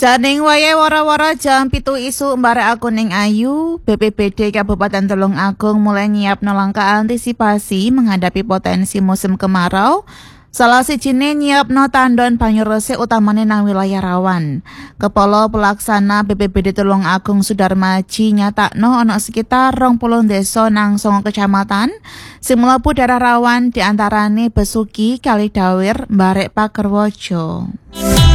Janing wayahe wara-wara jam 7 isuk mbarek aku ning Ayu, BPBD Kabupaten Tulungagung mulai nyiapno langkah antisipasi menghadapi potensi musim kemarau. Salah sijine nyiapno tandon banyu resik utamane nang wilayah rawan. Kepala Pelaksana BPBD Tulungagung Sudarmaji nyatakno ana sekitar 20 desa nang 9 kecamatan sing mlebu daerah rawan diantarane Besuki, Kalidawir, Mbarek Pakerwojo.